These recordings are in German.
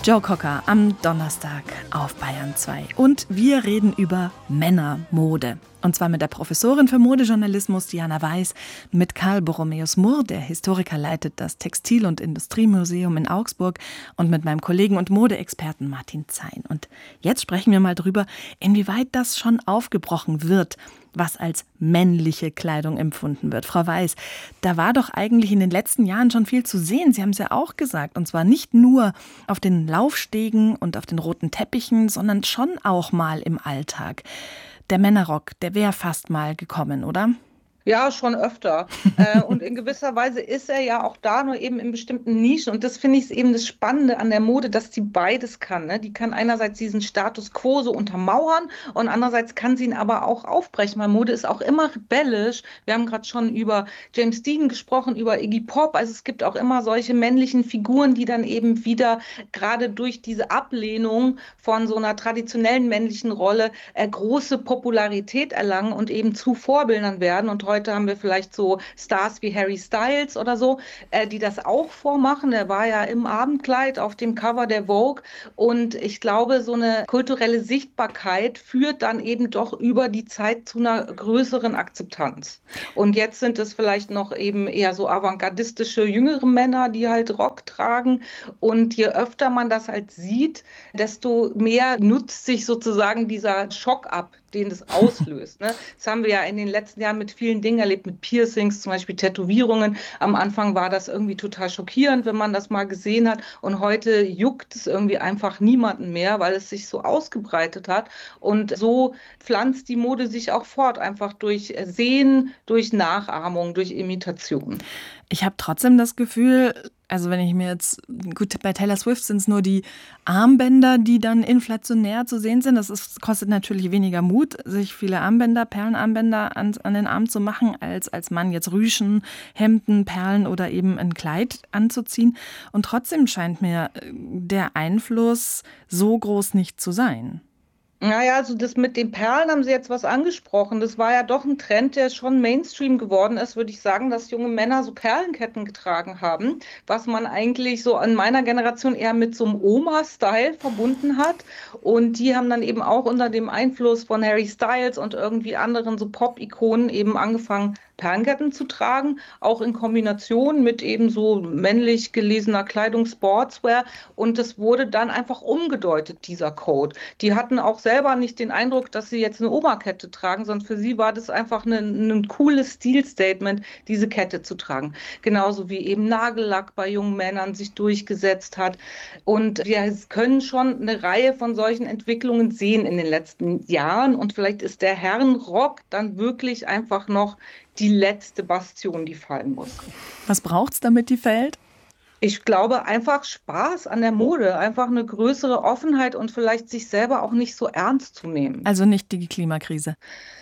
Joe Cocker am Donnerstag auf Bayern 2. Und wir reden über Männermode. Und zwar mit der Professorin für Modejournalismus Diana Weiß, mit Karl Borromäus-Murr, der Historiker leitet das Textil- und Industriemuseum in Augsburg, und mit meinem Kollegen und Modeexperten Martin Zein. Und jetzt sprechen wir mal drüber, inwieweit das schon aufgebrochen wird, was als männliche Kleidung empfunden wird. Frau Weiß, da war doch eigentlich in den letzten Jahren schon viel zu sehen. Sie haben es ja auch gesagt. Und zwar nicht nur auf den Laufstegen und auf den roten Teppichen, sondern schon auch mal im Alltag. Der Männerrock, der wäre fast mal gekommen, oder? Ja, schon öfter. Und in gewisser Weise ist er ja auch da, nur eben in bestimmten Nischen. Und das finde ich eben das Spannende an der Mode, dass die beides kann. Ne? Die kann einerseits diesen Status quo so untermauern und andererseits kann sie ihn aber auch aufbrechen, weil Mode ist auch immer rebellisch. Wir haben gerade schon über James Dean gesprochen, über Iggy Pop. Also es gibt auch immer solche männlichen Figuren, die dann eben wieder gerade durch diese Ablehnung von so einer traditionellen männlichen Rolle große Popularität erlangen und eben zu Vorbildern werden. Und heute haben wir vielleicht so Stars wie Harry Styles oder so, die das auch vormachen. Der war ja im Abendkleid auf dem Cover der Vogue. Und ich glaube, so eine kulturelle Sichtbarkeit führt dann eben doch über die Zeit zu einer größeren Akzeptanz. Und jetzt sind es vielleicht noch eben eher so avantgardistische jüngere Männer, die halt Rock tragen. Und je öfter man das halt sieht, desto mehr nutzt sich sozusagen dieser Schock ab, den das auslöst. Ne? Das haben wir ja in den letzten Jahren mit vielen Dingen erlebt, mit Piercings, zum Beispiel Tätowierungen. Am Anfang war das irgendwie total schockierend, wenn man das mal gesehen hat. Und heute juckt es irgendwie einfach niemanden mehr, weil es sich so ausgebreitet hat. Und so pflanzt die Mode sich auch fort, einfach durch Sehen, durch Nachahmung, durch Imitation. Ich habe trotzdem das Gefühl, also wenn ich mir jetzt, gut, bei Taylor Swift sind es nur die Armbänder, die dann inflationär zu sehen sind. Kostet natürlich weniger Mut, sich viele Armbänder, Perlenarmbänder an den Arm zu machen, als Mann jetzt Rüschen, Hemden, Perlen oder eben ein Kleid anzuziehen. Und trotzdem scheint mir der Einfluss so groß nicht zu sein. Naja, also das mit den Perlen haben Sie jetzt was angesprochen. Das war ja doch ein Trend, der schon Mainstream geworden ist, würde ich sagen, dass junge Männer so Perlenketten getragen haben, was man eigentlich so in meiner Generation eher mit so einem Oma-Style verbunden hat. Und die haben dann eben auch unter dem Einfluss von Harry Styles und irgendwie anderen so Pop-Ikonen eben angefangen, Perlenketten zu tragen, auch in Kombination mit eben so männlich gelesener Kleidung, Sportswear. Und das wurde dann einfach umgedeutet, dieser Code. Die hatten auch selber nicht den Eindruck, dass sie jetzt eine Oberkette tragen, sondern für sie war das einfach ein cooles Stilstatement, diese Kette zu tragen. Genauso wie eben Nagellack bei jungen Männern sich durchgesetzt hat. Und wir können schon eine Reihe von solchen Entwicklungen sehen in den letzten Jahren. Und vielleicht ist der Herrenrock dann wirklich einfach noch die letzte Bastion, die fallen muss. Was braucht's, damit die fällt? Ich glaube, einfach Spaß an der Mode, einfach eine größere Offenheit und vielleicht sich selber auch nicht so ernst zu nehmen. Also nicht die Klimakrise.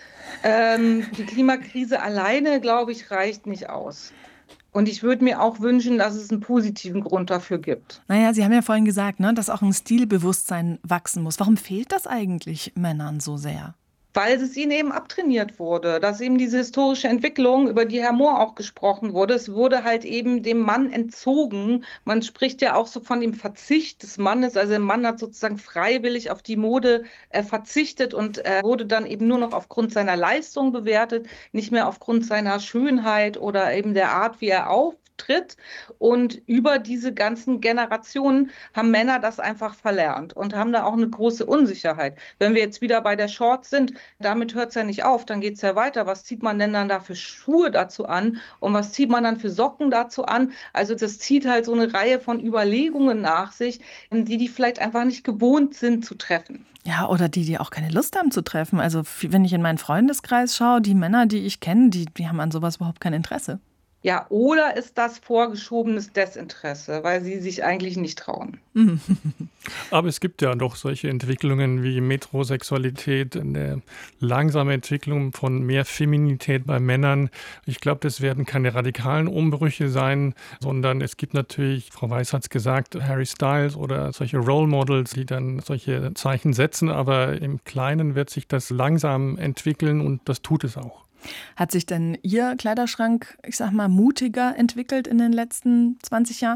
Die Klimakrise alleine, glaube ich, reicht nicht aus. Und ich würde mir auch wünschen, dass es einen positiven Grund dafür gibt. Naja, Sie haben ja vorhin gesagt, ne, dass auch ein Stilbewusstsein wachsen muss. Warum fehlt das eigentlich Männern so sehr? Weil es ihnen eben abtrainiert wurde, dass eben diese historische Entwicklung, über die Herr Mohr auch gesprochen wurde, es wurde halt eben dem Mann entzogen. Man spricht ja auch so von dem Verzicht des Mannes, also der Mann hat sozusagen freiwillig auf die Mode verzichtet und wurde dann eben nur noch aufgrund seiner Leistung bewertet, nicht mehr aufgrund seiner Schönheit oder eben der Art, wie er auftritt. Und über diese ganzen Generationen haben Männer das einfach verlernt und haben da auch eine große Unsicherheit. Wenn wir jetzt wieder bei der Shorts sind, damit hört es ja nicht auf, dann geht es ja weiter. Was zieht man denn dann da für Schuhe dazu an und was zieht man dann für Socken dazu an? Also das zieht halt so eine Reihe von Überlegungen nach sich, die vielleicht einfach nicht gewohnt sind zu treffen. Ja, oder die auch keine Lust haben zu treffen. Also wenn ich in meinen Freundeskreis schaue, die Männer, die ich kenne, die haben an sowas überhaupt kein Interesse. Ja, oder ist das vorgeschobenes Desinteresse, weil sie sich eigentlich nicht trauen? Aber es gibt ja doch solche Entwicklungen wie Metrosexualität, eine langsame Entwicklung von mehr Feminität bei Männern. Ich glaube, das werden keine radikalen Umbrüche sein, sondern es gibt natürlich, Frau Weiß hat es gesagt, Harry Styles oder solche Role Models, die dann solche Zeichen setzen. Aber im Kleinen wird sich das langsam entwickeln und das tut es auch. Hat sich denn Ihr Kleiderschrank, ich sag mal, mutiger entwickelt in den letzten 20 Jahren?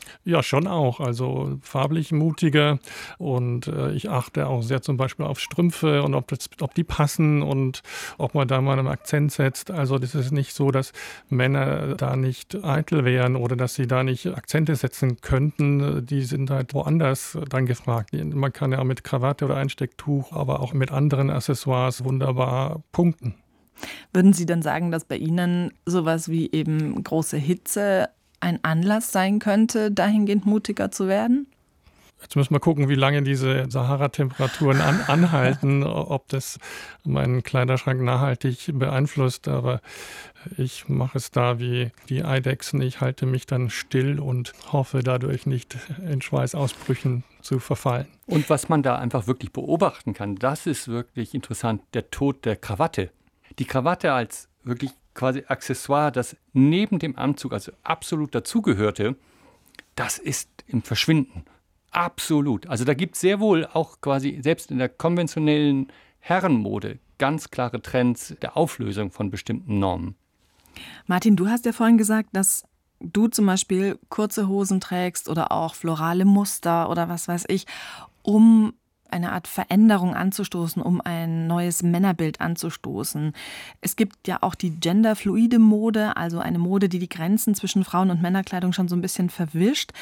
Ja, schon auch. Also farblich mutiger und ich achte auch sehr zum Beispiel auf Strümpfe und ob die passen und ob man da mal einen Akzent setzt. Also das ist nicht so, dass Männer da nicht eitel wären oder dass sie da nicht Akzente setzen könnten. Die sind halt woanders dann gefragt. Man kann ja mit Krawatte oder Einstecktuch, aber auch mit anderen Accessoires wunderbar punkten. Würden Sie denn sagen, dass bei Ihnen sowas wie eben große Hitze ein Anlass sein könnte, dahingehend mutiger zu werden? Jetzt müssen wir gucken, wie lange diese Sahara-Temperaturen anhalten, ob das meinen Kleiderschrank nachhaltig beeinflusst. Aber ich mache es da wie die Eidechsen. Ich halte mich dann still und hoffe dadurch nicht in Schweißausbrüchen zu verfallen. Und was man da einfach wirklich beobachten kann, das ist wirklich interessant, der Tod der Krawatte. Die Krawatte als wirklich quasi Accessoire, das neben dem Anzug also absolut dazugehörte, das ist im Verschwinden. Absolut. Also da gibt es sehr wohl auch quasi selbst in der konventionellen Herrenmode ganz klare Trends der Auflösung von bestimmten Normen. Martin, du hast ja vorhin gesagt, dass du zum Beispiel kurze Hosen trägst oder auch florale Muster oder was weiß ich, um eine Art Veränderung anzustoßen, um ein neues Männerbild anzustoßen. Es gibt ja auch die genderfluide Mode, also eine Mode, die die Grenzen zwischen Frauen- und Männerkleidung schon so ein bisschen verwischt.